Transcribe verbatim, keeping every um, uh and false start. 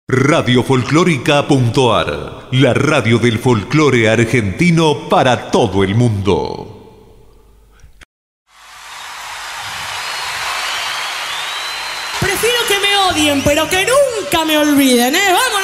Radio Folclórica punto a r, la radio del folclore argentino para todo el mundo. Prefiero que me odien, pero que nunca me olviden, ¿eh? ¡Vámonos!